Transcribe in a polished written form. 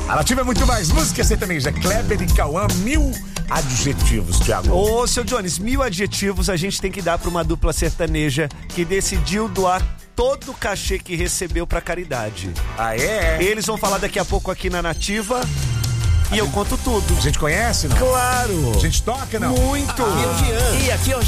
A Nativa é muito mais música sertaneja. Kleber e Cauã, 1000 adjetivos, Thiago. Ô, seu Jones, 1000 adjetivos a gente tem que dar pra uma dupla sertaneja que decidiu doar todo o cachê que recebeu pra caridade. Ah, é? Eles vão falar daqui a pouco aqui na Nativa e eu conto tudo. A gente conhece, não? Claro! A gente toca, não? Muito! E aqui é o